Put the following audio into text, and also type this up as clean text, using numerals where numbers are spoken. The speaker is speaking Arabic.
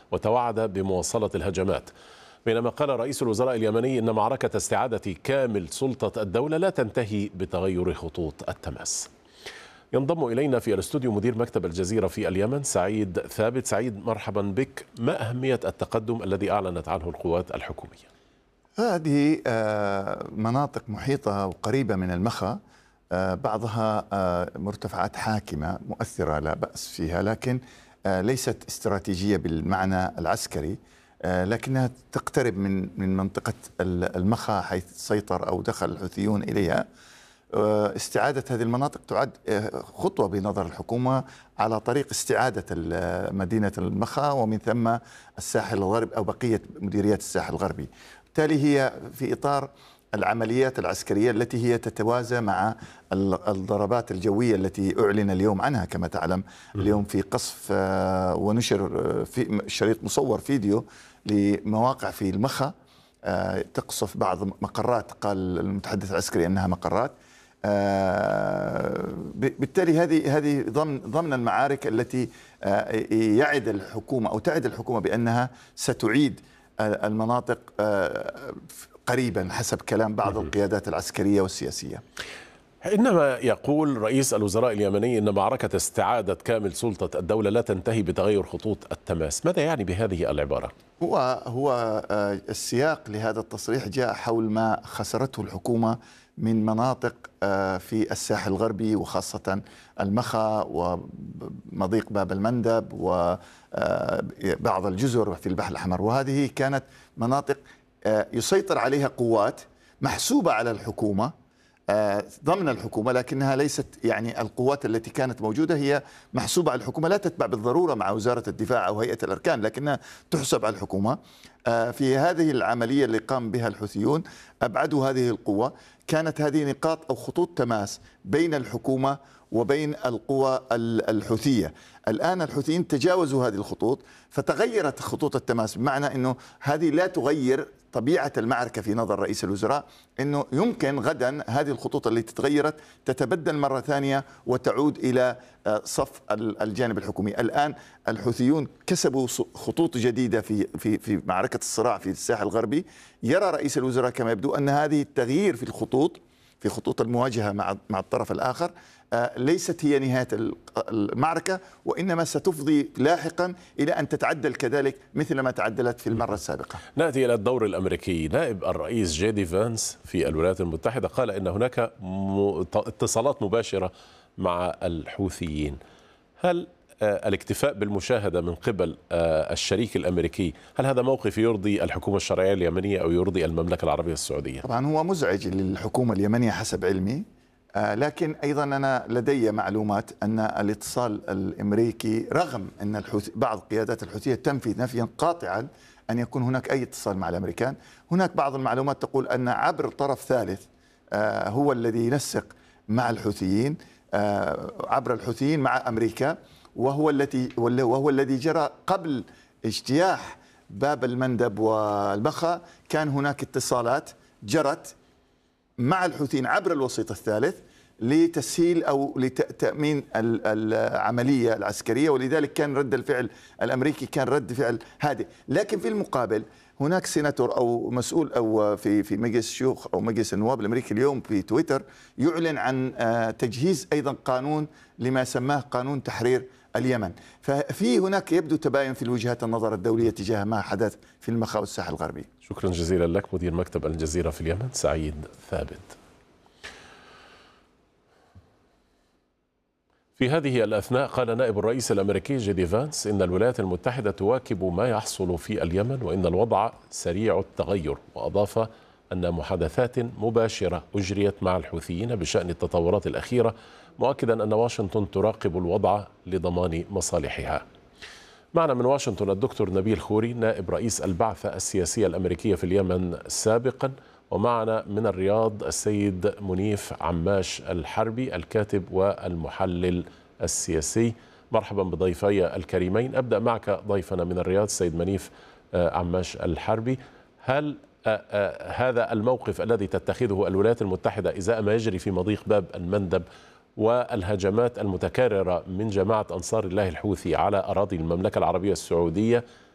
وتوعد بمواصلة الهجمات، بينما قال رئيس الوزراء اليمني إن معركة استعادة كامل سلطة الدولة لا تنتهي بتغير خطوط التماس. ينضم إلينا في الاستوديو مدير مكتب الجزيرة في اليمن سعيد ثابت. سعيد، مرحبا بك. ما أهمية التقدم الذي أعلنت عنه القوات الحكومية؟ هذه مناطق محيطة وقريبة من المخا، بعضها مرتفعات حاكمة مؤثرة لا بأس فيها، لكن ليست استراتيجية بالمعنى العسكري، لكنها تقترب من منطقة المخا حيث سيطر أو دخل الحوثيون إليها. استعادة هذه المناطق تعد خطوة بنظر الحكومة على طريق استعادة مدينة المخا ومن ثم الساحل الغربي أو بقية مديريات الساحل الغربي. بالتالي هي في إطار العمليات العسكرية التي هي تتوازى مع الضربات الجوية التي أعلن اليوم عنها. كما تعلم اليوم في قصف ونشر في شريط مصور فيديو لمواقع في المخا تقصف بعض مقرات، قال المتحدث العسكري أنها مقرات. بالتالي هذه ضمن المعارك التي يعد الحكومة أو تعد الحكومة بأنها ستعيد المناطق قريبا حسب كلام بعض القيادات العسكرية والسياسية. إنما يقول رئيس الوزراء اليمني إن معركة استعادة كامل سلطة الدولة لا تنتهي بتغير خطوط التماس. ماذا يعني بهذه العبارة؟ هو السياق لهذا التصريح جاء حول ما خسرته الحكومة من مناطق في الساحل الغربي وخاصة المخا ومضيق باب المندب وبعض الجزر في البحر الأحمر، وهذه كانت مناطق يسيطر عليها قوات محسوبة على الحكومة ضمن الحكومة، لكنها ليست يعني القوات التي كانت موجودة هي محسوبة على الحكومة، لا تتبع بالضرورة مع وزارة الدفاع أو هيئة الأركان، لكنها تحسب على الحكومة. في هذه العملية اللي قام بها الحوثيون أبعدوا هذه القوة. كانت هذه نقاط أو خطوط تماس بين الحكومة وبين القوى الحوثية. الآن الحوثيين تجاوزوا هذه الخطوط فتغيرت خطوط التماس، بمعنى أنه هذه لا تغير طبيعة المعركة في نظر رئيس الوزراء، أنه يمكن غدا هذه الخطوط اللي تتغيرت تتبدل مرة ثانية وتعود إلى صف الجانب الحكومي. الآن الحوثيون كسبوا خطوط جديدة في معركة الصراع في الساحل الغربي. يرى رئيس الوزراء كما يبدو أن هذه التغيير في خطوط المواجهة مع الطرف الآخر ليست هي نهاية المعركة، وإنما ستفضي لاحقا إلى أن تتعدل كذلك مثل ما تعدلت في المرة السابقة. نأتي إلى الدور الأمريكي. نائب الرئيس جي دي فانس في الولايات المتحدة قال إن هناك اتصالات مباشرة مع الحوثيين. هل الاكتفاء بالمشاهدة من قبل الشريك الأمريكي، هل هذا موقف يرضي الحكومة الشرعية اليمنية أو يرضي المملكة العربية السعودية؟ طبعا هو مزعج للحكومة اليمنية حسب علمي، لكن أيضا أنا لدي معلومات أن الاتصال الأمريكي رغم أن بعض قيادات الحوثية تنفي نفيا قاطعا أن يكون هناك أي اتصال مع الأمريكان، هناك بعض المعلومات تقول أن عبر طرف ثالث هو الذي ينسق مع الحوثيين، عبر الحوثيين مع أمريكا، وهو الذي جرى قبل اجتياح باب المندب والمخا. كان هناك اتصالات جرت مع الحوثيين عبر الوسيط الثالث لتسهيل أو لتأمين العملية العسكرية، ولذلك كان رد الفعل الأمريكي كان رد فعل هادئ. لكن في المقابل هناك سيناتور أو مسؤول أو في مجلس الشيوخ أو مجلس النواب الأمريكي اليوم في تويتر يعلن عن تجهيز أيضا قانون لما سماه قانون تحرير اليمن. ففي هناك يبدو تباين في وجهات النظر الدولية تجاه ما حدث في المخا والساحل الغربي. شكرا جزيلا لك مدير مكتب الجزيرة في اليمن سعيد ثابت. في هذه الأثناء قال نائب الرئيس الأمريكي جي دي فانس إن الولايات المتحدة تواكب ما يحصل في اليمن وإن الوضع سريع التغير، وأضاف أن محادثات مباشرة أجريت مع الحوثيين بشأن التطورات الأخيرة، مؤكدا أن واشنطن تراقب الوضع لضمان مصالحها. معنا من واشنطن الدكتور نبيل خوري نائب رئيس البعثة السياسية الأمريكية في اليمن سابقا، ومعنا من الرياض السيد منيف عماش الحربي الكاتب والمحلل السياسي. مرحبا بضيفي الكريمين. أبدأ معك ضيفنا من الرياض السيد منيف عماش الحربي. هل هذا الموقف الذي تتخذه الولايات المتحدة إزاء ما يجري في مضيق باب المندب والهجمات المتكررة من جماعة أنصار الله الحوثي على أراضي المملكة العربية السعودية